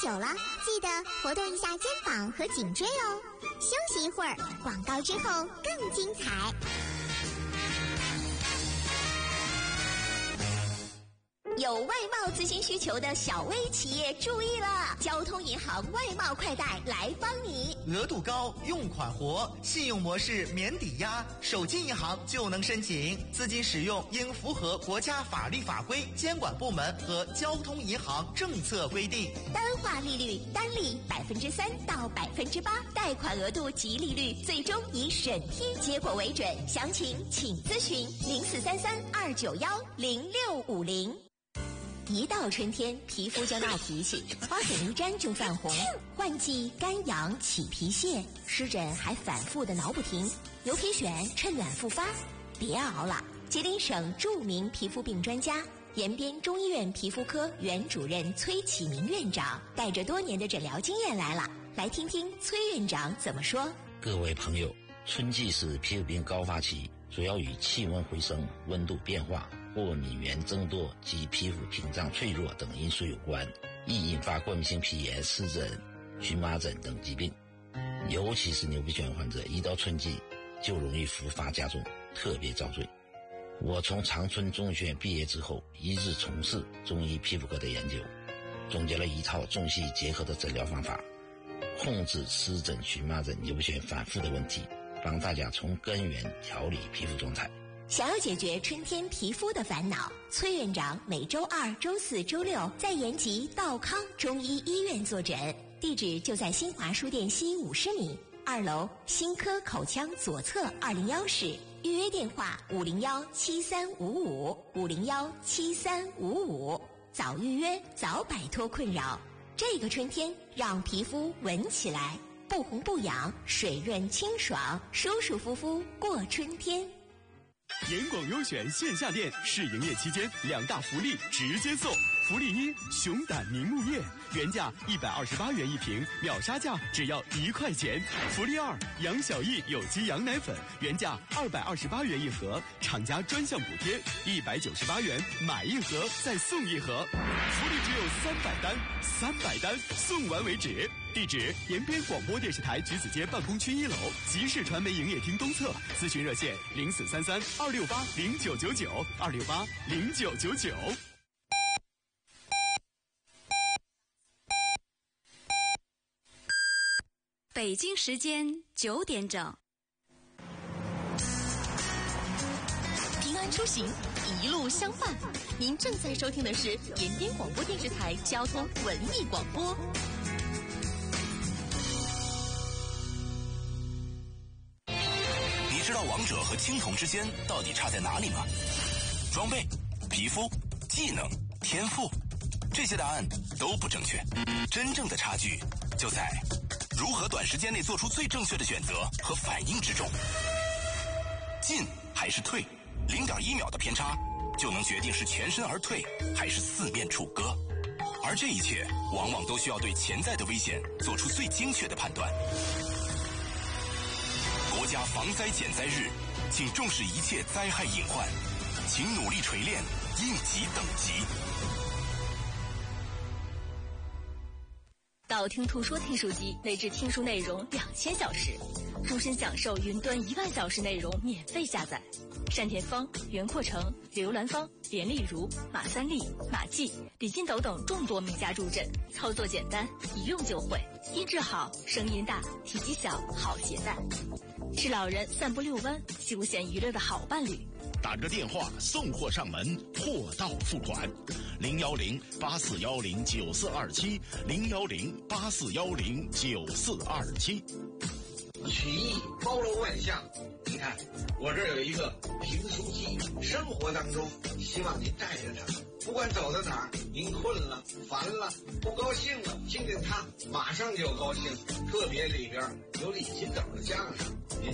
久了，记得活动一下肩膀和颈椎哦。休息一会儿，广告之后更精彩。有外贸咨询需求的小微企业注意了，交通银行外贸快贷来帮你。 额度高，用款活，信用模式免抵押，手机银行就能申请。资金使用应符合国家法律法规、监管部门和交通银行政策规定。 单化利率单利3%到8%，贷款额度及利率最终以审批结果为准。详情请咨询043329106550。一到春天，皮肤就闹脾气，花粉一沾就泛红，换季干痒起皮屑，湿疹还反复的挠不停，牛皮癣趁晚复发。别熬了，吉林省著名皮肤病专家、延边中医院皮肤科原主任崔启明院长带着多年的诊疗经验来了，来听听崔院长怎么说。 各位朋友，春季是皮肤病高发期，主要与气温回升、温度变化、过敏原增多及皮肤屏障脆弱等因素有关，易引发过敏性皮炎、湿疹、荨麻疹等疾病。尤其是牛皮癣患者，一到春季就容易复发加重，特别遭罪。我从长春中医学院毕业之后，一直从事中医皮肤科的研究，总结了一套中西医结合的诊疗方法，控制湿疹、荨麻疹、牛皮癣反复的问题，帮大家从根源调理皮肤状态。 想要解决春天皮肤的烦恼，崔院长每周2、周4、周6在延吉道康中医医院坐诊，地址就在新华书店西50米2楼新科口腔左侧201室，预约电话5017355，5017355，早预约早摆脱困扰。这个春天让皮肤闻起来不红不痒，水润清爽，舒舒服服过春天。 严广优选线下店试营业期间2大福利直接送。福利1，熊胆凝目液原价128元一瓶，秒杀价只要1块钱。福利2，杨小艺有机羊奶粉原价228元一盒，厂家专项补贴198元，买一盒再送一盒。福利只有300单送完为止。地址：延边广播电视台橘子街办公区1楼集市传媒营业厅东侧，咨询热线0433-268-0999，268-0999。 北京时间9点整。平安出行，一路相伴。您正在收听的是延边广播电视台交通文艺广播。 你知道王者和青铜之间到底差在哪里吗？装备、皮肤、技能、天赋，这些答案都不正确。真正的差距就在如何短时间内做出最正确的选择和反应之中。进还是退，0.1秒的偏差就能决定是全身而退还是四面楚歌。而这一切往往都需要对潜在的危险做出最精确的判断。国家防灾减灾日，请重视一切灾害隐患，请努力锤炼应急等级。 道听途说听书机内置听书内容2000小时，终身享受云端1万小时内容免费下载。单田芳、袁阔成、刘兰芳、连丽如、马三立、马季、李金斗等众多名家助阵，操作简单，一用就会，音质好，声音大，体积小，好携带，是老人散步遛弯、休闲娱乐的好伴侣。 打个电话送货上门，货到付款，010-8410-9427，010-8410-9427。 曲艺包罗万象，你看我这儿有一个评书机，生活当中希望您带着它，不管走到哪儿，您困了、烦了、不高兴了，听见它马上就高兴。特别里边有李金斗的相声。